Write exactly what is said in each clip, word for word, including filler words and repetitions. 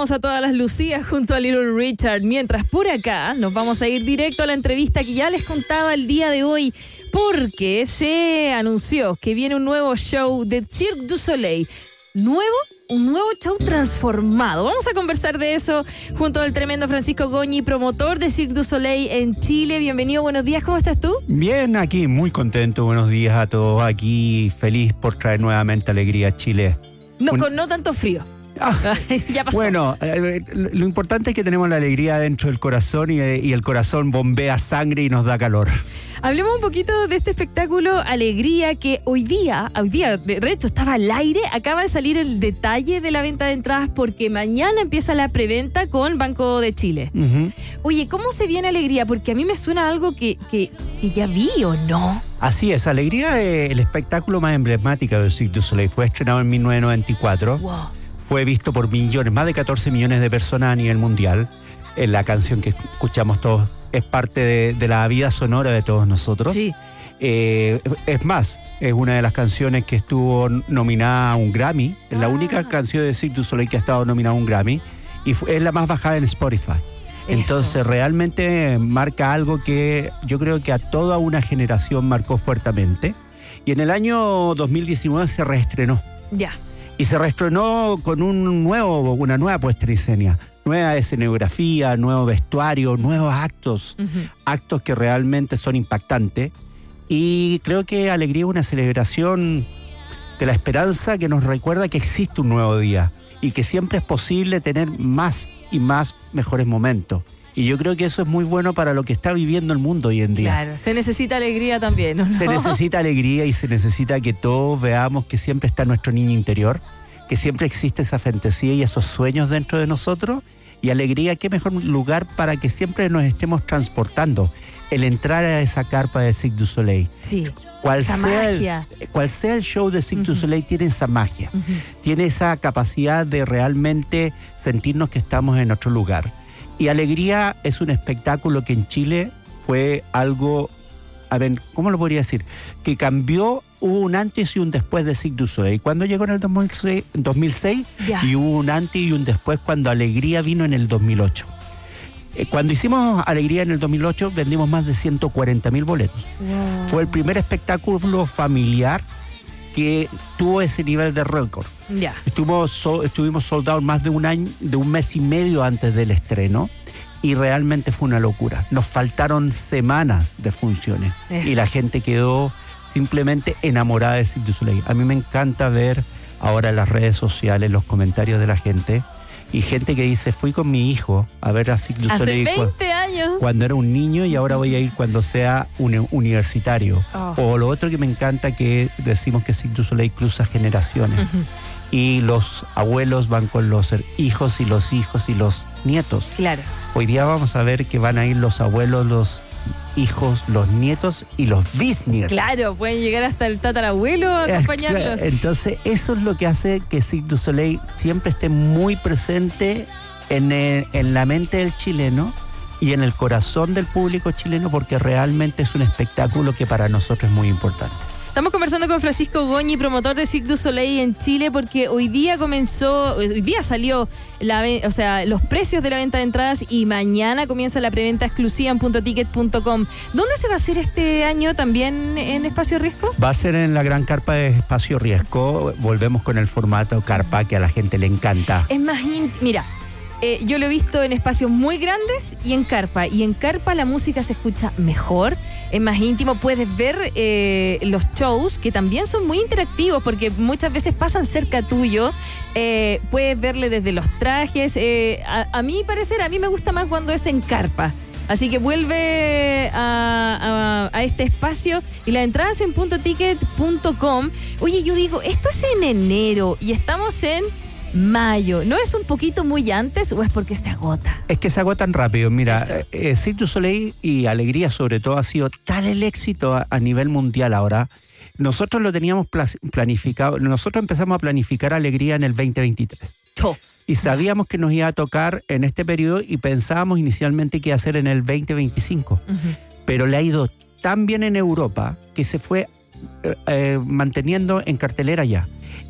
celebramos a todas las Lucías junto a Little Richard. Mientras por acá nos vamos a ir directo a la entrevista que ya les contaba el día de hoy, porque se anunció que viene un nuevo show de Cirque du Soleil. ¿Nuevo? Un nuevo show transformado. Vamos a conversar de eso junto al tremendo Francisco Goñi, promotor de Cirque du Soleil en Chile. Bienvenido, buenos días, ¿cómo estás tú? Bien, aquí muy contento, buenos días a todos, aquí feliz por traer nuevamente alegría a Chile. No, Un... con no tanto frío. Ah, ya pasó. Bueno, eh, lo importante es que tenemos la alegría dentro del corazón y, y el corazón bombea sangre y nos da calor. Hablemos un poquito de este espectáculo Alegría, que hoy día, hoy día, de hecho estaba al aire, acaba de salir el detalle de la venta de entradas porque mañana empieza la preventa con Banco de Chile. Uh-huh. Oye, ¿cómo se viene Alegría? Porque a mí me suena algo que, que, que ya vi, ¿o no? Así es, Alegría es el espectáculo más emblemático de Cirque du Soleil. Fue estrenado en mil novecientos noventa y cuatro. Wow. Fue visto por millones, más de catorce millones de personas a nivel mundial. Eh, la canción que escuchamos todos es parte de, de la vida sonora de todos nosotros. Sí. Eh, es más, es una de las canciones que estuvo nominada a un Grammy. Es la Ah. única canción de Cirque du Soleil que ha estado nominada a un Grammy. Y fue, es la más bajada en Spotify. Entonces Eso. realmente marca algo que yo creo que a toda una generación marcó fuertemente. Y en el año dos mil diecinueve se reestrenó. Ya. Y se reestrenó con un nuevo, una nueva puesta en escena, nueva escenografía, nuevo vestuario, nuevos actos, Uh-huh. actos que realmente son impactantes. Y creo que Alegría es una celebración de la esperanza que nos recuerda que existe un nuevo día y que siempre es posible tener más y más mejores momentos. Y yo creo que eso es muy bueno para lo que está viviendo el mundo hoy en día. Claro, se necesita alegría también, ¿no? Se necesita alegría y se necesita que todos veamos que siempre está nuestro niño interior, que siempre existe esa fantasía y esos sueños dentro de nosotros. Y Alegría, qué mejor lugar para que siempre nos estemos transportando. El entrar a esa carpa de Cirque du Soleil. Sí, Cual esa sea, magia. El, cual sea el show de Cirque Uh-huh. du Soleil, tiene esa magia. Uh-huh. Tiene esa capacidad de realmente sentirnos que estamos en otro lugar. Y Alegría es un espectáculo que en Chile fue algo, a ver, ¿cómo lo podría decir? Que cambió, hubo un antes y un después de Cirque du Soleil. Cuando llegó en el dos mil seis, dos mil seis Ya. y hubo un antes y un después cuando Alegría vino en el dos mil ocho. Eh, cuando hicimos Alegría en el dos mil ocho vendimos más de ciento cuarenta mil boletos. Wow. Fue el primer espectáculo familiar que tuvo ese nivel de récord. Ya. Estuvimos, so, estuvimos soldados más de un año, de un mes y medio antes del estreno y realmente fue una locura. Nos faltaron semanas de funciones. Eso. Y la gente quedó simplemente enamorada de Cirque du Soleil. A mí me encanta ver ahora en las redes sociales los comentarios de la gente y gente que dice, fui con mi hijo a ver a Cirque du Hace Soleil veinte años. cuando era un niño y ahora voy a ir cuando sea un universitario. Oh. O lo otro que me encanta que decimos que Cirque du Soleil cruza generaciones. Uh-huh. Y los abuelos van con los hijos y los hijos y los nietos. Claro. Hoy día vamos a ver que van a ir los abuelos, los hijos, los nietos y los bisnietos. Claro, pueden llegar hasta el tatarabuelo a acompañarlos. Entonces eso es lo que hace que Cirque du Soleil siempre esté muy presente en, el, en la mente del chileno y en el corazón del público chileno, porque realmente es un espectáculo que para nosotros es muy importante. Estamos conversando con Francisco Goñi, promotor de Cirque du Soleil en Chile, porque hoy día comenzó, hoy día salió la, o sea, los precios de la venta de entradas y mañana comienza la preventa exclusiva en punto ticket punto com. ¿Dónde se va a hacer este año? ¿También en Espacio Riesgo? Va a ser en la gran carpa de Espacio Riesgo. Volvemos con el formato carpa que a la gente le encanta. Es más íntimo. Mira, eh, yo lo he visto en espacios muy grandes y en carpa. Y en carpa la música se escucha mejor. Es más íntimo, puedes ver eh, los shows que también son muy interactivos porque muchas veces pasan cerca tuyo, eh, puedes verle desde los trajes, eh, a, a mi parecer, a mí me gusta más cuando es en carpa, así que vuelve a, a, a este espacio y las entradas en punto ticket punto com. Oye, yo digo, esto es en enero y estamos en mayo, ¿no es un poquito muy antes o es porque se agota? Es que se agotan rápido. Mira, eh, Cirque du Soleil y Alegría sobre todo ha sido tal el éxito a, a nivel mundial ahora. Nosotros lo teníamos planificado, nosotros empezamos a planificar Alegría en el veinte veintitrés. Oh. Y sabíamos que nos iba a tocar en este periodo y pensábamos inicialmente que iba a ser en el veinte veinticinco. Uh-huh. Pero le ha ido tan bien en Europa que se fue eh, manteniendo en cartelera ya.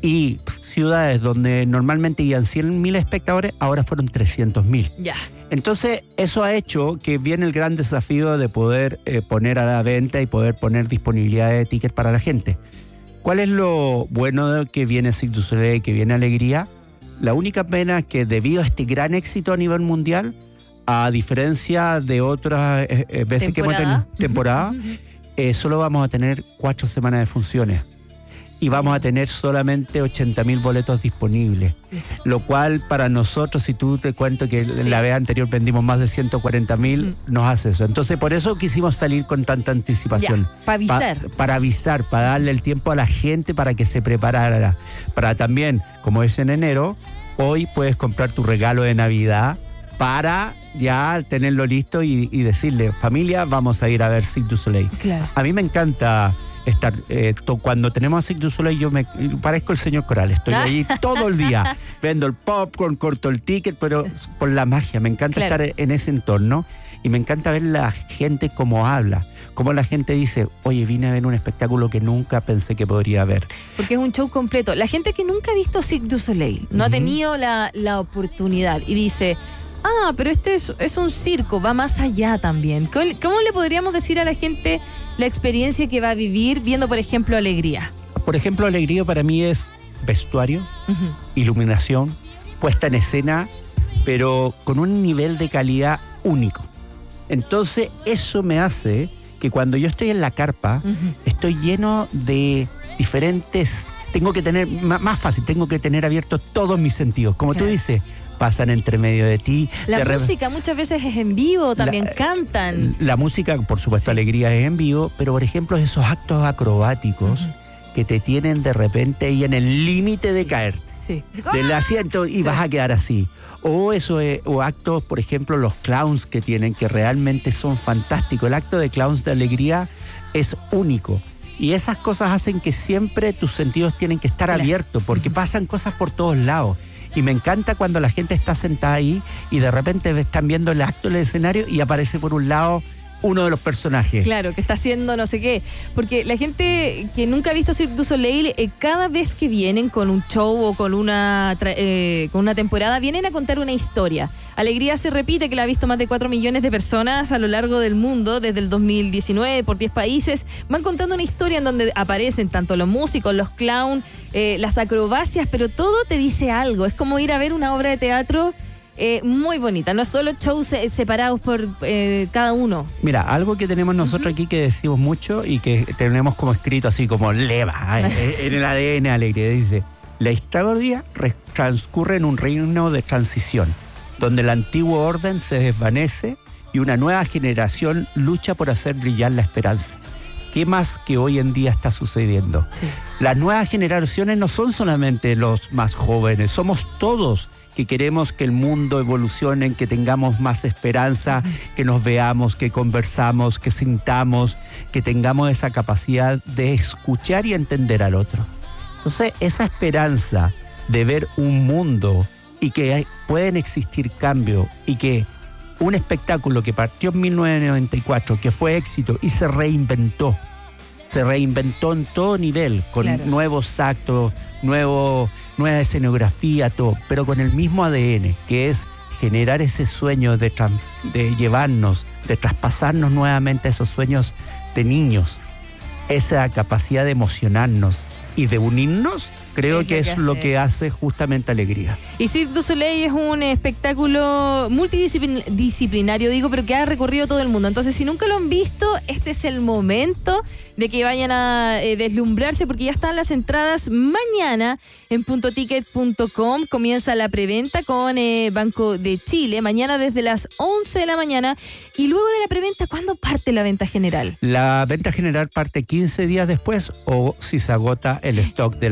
Y ciudades donde normalmente iban cien mil espectadores, ahora fueron trescientos mil. Ya. Entonces, eso ha hecho que viene el gran desafío de poder eh, poner a la venta y poder poner disponibilidad de tickets para la gente. ¿Cuál es lo bueno de que viene Cirque du Soleil, que viene Alegría? La única pena es que debido a este gran éxito a nivel mundial, a diferencia de otras eh, eh, veces que hemos tenido temporada, eh, solo vamos a tener cuatro semanas de funciones. Y vamos a tener solamente ochenta mil boletos disponibles. Lo cual para nosotros, si tú te cuento que sí. la vez anterior vendimos más de ciento cuarenta mil, uh-huh. nos hace eso. Entonces por eso quisimos salir con tanta anticipación. Para avisar. Pa, para avisar, para darle el tiempo a la gente para que se preparara. Para también, como es en enero, hoy puedes comprar tu regalo de Navidad para ya tenerlo listo y, y decirle, familia, vamos a ir a ver Cirque du Soleil. Claro. A mí me encanta... estar eh, to, cuando tenemos a Cirque du Soleil yo me parezco el señor Coral, estoy ahí todo el día, vendo el popcorn, corto el ticket, pero por la magia, me encanta claro. estar en ese entorno y me encanta ver la gente cómo habla, cómo la gente dice, oye, vine a ver un espectáculo que nunca pensé que podría ver. Porque es un show completo. La gente que nunca ha visto Cirque du Soleil, no uh-huh. ha tenido la, la oportunidad y dice... Ah, pero este es, es un circo, va más allá también. ¿Cómo, ¿Cómo le podríamos decir a la gente la experiencia que va a vivir viendo, por ejemplo, Alegría? Por ejemplo, Alegría para mí es vestuario, uh-huh. iluminación, puesta en escena, pero con un nivel de calidad único. Entonces, eso me hace que cuando yo estoy en la carpa, uh-huh. estoy lleno de diferentes... Tengo que tener, más, más fácil, tengo que tener abiertos todos mis sentidos. Como claro. tú dices... pasan entre medio de ti. La de música re... muchas veces es en vivo, también la, cantan. La música, por supuesto, sí. Alegría es en vivo, pero por ejemplo esos actos acrobáticos uh-huh. que te tienen de repente ahí en el límite de caer sí. del asiento y sí. vas a quedar así. O eso es, o actos, por ejemplo, los clowns que tienen, que realmente son fantásticos. El acto de clowns de Alegría es único. Y esas cosas hacen que siempre tus sentidos tienen que estar claro. abiertos, porque uh-huh. pasan cosas por todos lados. Y me encanta cuando la gente está sentada ahí y de repente están viendo el acto en el escenario y aparece por un lado uno de los personajes. Claro, que está haciendo no sé qué. Porque la gente que nunca ha visto Cirque du Soleil, eh, cada vez que vienen con un show o con una, eh, con una temporada, vienen a contar una historia. Alegría se repite, que la ha visto más de cuatro millones de personas a lo largo del mundo desde el dos mil diecinueve por diez países. Van contando una historia en donde aparecen tanto los músicos, los clowns, eh, las acrobacias, pero todo te dice algo. Es como ir a ver una obra de teatro Eh, muy bonita, no solo shows eh, separados por eh, cada uno. Mira, algo que tenemos nosotros uh-huh. aquí que decimos mucho y que tenemos como escrito así como leva eh, en el A D N Alegría, dice: la historia transcurre en un reino de transición, donde el antiguo orden se desvanece y una nueva generación lucha por hacer brillar la esperanza. ¿Qué más que hoy en día está sucediendo? Sí. Las nuevas generaciones no son solamente los más jóvenes, somos todos que queremos que el mundo evolucione, que tengamos más esperanza, que nos veamos, que conversamos, que sintamos, que tengamos esa capacidad de escuchar y entender al otro. Entonces, esa esperanza de ver un mundo y que hay, pueden existir cambios y que un espectáculo que partió en mil novecientos noventa y cuatro, que fue éxito y se reinventó, se reinventó en todo nivel, con claro. nuevos actos, nuevo, nueva escenografía, todo, pero con el mismo A D N, que es generar ese sueño de, tra- de llevarnos, de traspasarnos nuevamente esos sueños de niños, esa capacidad de emocionarnos y de unirnos, creo es que, que es lo que hace justamente Alegría. Y Cirque du Soleil es un espectáculo multidisciplinario, digo, pero que ha recorrido todo el mundo. Entonces, si nunca lo han visto, este es el momento de que vayan a eh, deslumbrarse, porque ya están las entradas mañana en punto ticket punto com. Comienza la preventa con eh, Banco de Chile, mañana desde las once de la mañana. Y luego de la preventa, ¿cuándo parte la venta general? La venta general parte quince días después o si se agota el stock de la preventa.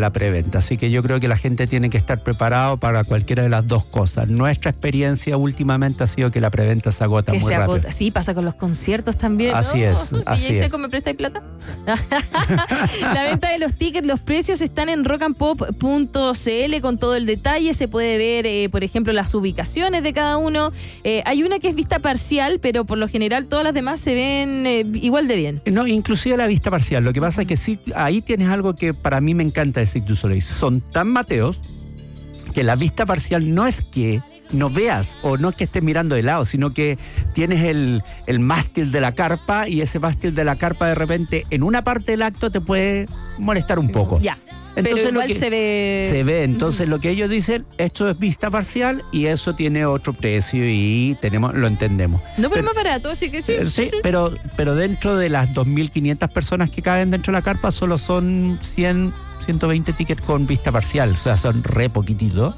preventa. Así que yo creo que la gente tiene que estar preparado para cualquiera de las dos cosas. Nuestra experiencia últimamente ha sido que la preventa se agota que muy se rápido. agota. Sí, pasa con los conciertos también. Así ¿no? es, así ¿Y es. ¿me prestáis plata? La venta de los tickets, los precios están en rock and pop punto c l con todo el detalle. Se puede ver, eh, por ejemplo, las ubicaciones de cada uno. Eh, hay una que es vista parcial, pero por lo general todas las demás se ven eh, igual de bien. No, inclusive la vista parcial. Lo que pasa es que sí, ahí tienes algo que para mí me encanta de Cirque du Soleil. Son tan mateos que la vista parcial no es que no veas o no es que estés mirando de lado, sino que tienes el, el mástil de la carpa y ese mástil de la carpa de repente en una parte del acto te puede molestar un poco. Ya. Entonces, pero igual lo que se ve... Se ve, entonces lo que ellos dicen, esto es vista parcial y eso tiene otro precio y tenemos lo entendemos. No, pero, pero es más barato, así que sí. eh, Sí, pero, pero dentro de las dos mil quinientas personas que caben dentro de la carpa, solo son cien, ciento veinte tickets con vista parcial, o sea, son re poquititos.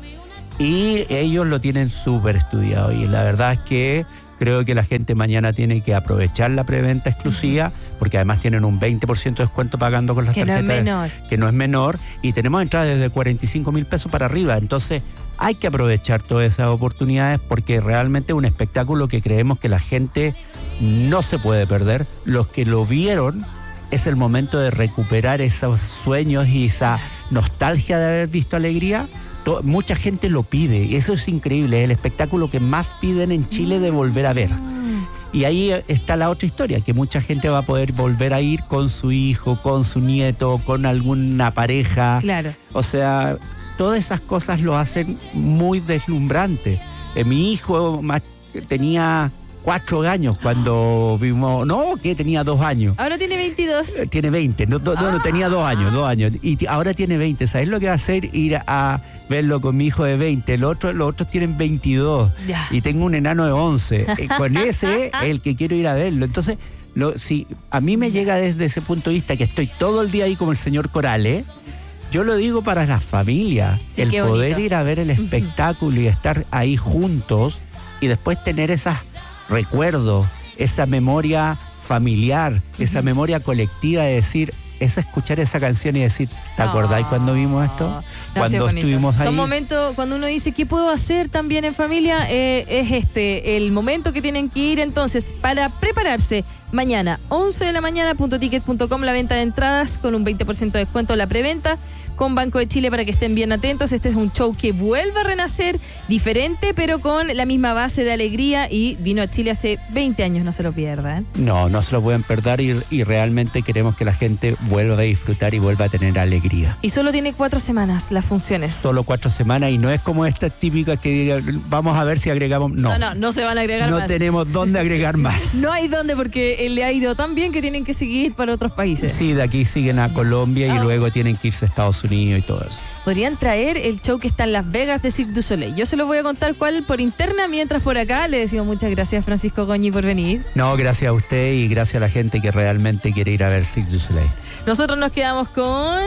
Y ellos lo tienen súper estudiado y la verdad es que creo que la gente mañana tiene que aprovechar la preventa exclusiva, uh-huh. porque además tienen un veinte por ciento de descuento pagando con las que tarjetas. No es menor. Que no es menor. Y tenemos entradas desde cuarenta y cinco mil pesos para arriba. Entonces hay que aprovechar todas esas oportunidades porque realmente es un espectáculo que creemos que la gente no se puede perder. Los que lo vieron, es el momento de recuperar esos sueños y esa nostalgia de haber visto Alegría. Mucha gente lo pide y eso es increíble, es el espectáculo que más piden en Chile de volver a ver. Y ahí está la otra historia, que mucha gente va a poder volver a ir con su hijo, con su nieto, con alguna pareja. Claro. O sea, todas esas cosas lo hacen muy deslumbrante. Eh, mi hijo más, tenía cuatro años cuando vimos... No, que tenía dos años. Ahora tiene veintidós. Eh, tiene veinte. No, no, ah. no, tenía dos años, dos años. Y t- ahora tiene veinte. ¿Sabes lo que va a hacer? Ir a verlo con mi hijo de veinte. Los otros, los otros tienen veintidós. Ya. Y tengo un enano de once. Eh, con ese es el que quiero ir a verlo. Entonces, lo, si a mí me llega desde ese punto de vista que estoy todo el día ahí como el señor Corales, yo lo digo para las familias. Sí, el poder bonito. ir a ver el espectáculo uh-huh. y estar ahí juntos y después tener esas recuerdos, esa memoria familiar, uh-huh. esa memoria colectiva de decir, es escuchar esa canción y decir, ¿te acordáis oh, cuando vimos esto? No, cuando sí, estuvimos ahí. Son momentos, cuando uno dice, ¿qué puedo hacer también en familia? Eh, es este, el momento que tienen que ir entonces para prepararse. Mañana, once de la mañana, punto ticket punto com, la venta de entradas con un veinte por ciento de descuento en la preventa con Banco de Chile para que estén bien atentos. Este es un show que vuelve a renacer, diferente, pero con la misma base de alegría y vino a Chile hace veinte años, no se lo pierdan. No, no se lo pueden perder y, y realmente queremos que la gente vuelva a disfrutar y vuelva a tener alegría. Y solo tiene cuatro semanas las funciones. Solo cuatro semanas y no es como esta típica que diga, vamos a ver si agregamos. No, no, no, no se van a agregar no más. No tenemos dónde agregar más. No hay dónde porque le ha ido tan bien que tienen que seguir para otros países. Sí, de aquí siguen a Colombia y oh. luego tienen que irse a Estados Unidos y todo eso. Podrían traer el show que está en Las Vegas de Cirque du Soleil. Yo se lo voy a contar cuál por interna, mientras por acá le decimos muchas gracias Francisco Goñi por venir. No, gracias a usted y gracias a la gente que realmente quiere ir a ver Cirque du Soleil. Nosotros nos quedamos con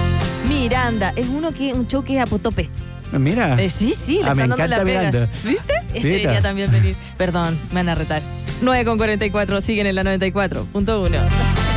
Miranda. Es uno que un show que es a potope. Mira. Eh, sí, sí, le ah, están me dando encanta Las Vegas. Miranda. ¿Viste? Ese Mira. debería también venir. Perdón, me van a retar. nueve con cuarenta y cuatro, siguen en la noventa y cuatro punto uno.